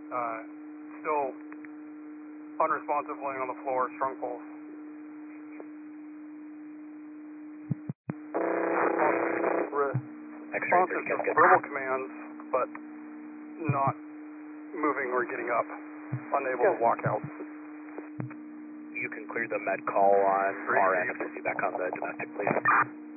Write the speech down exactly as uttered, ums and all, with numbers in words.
Uh, still unresponsive, laying on the floor, strong pulse. Responsive to verbal commands, but not moving or getting up. Unable to walk out. You can clear the med call on our end and put you back on the domestic, please.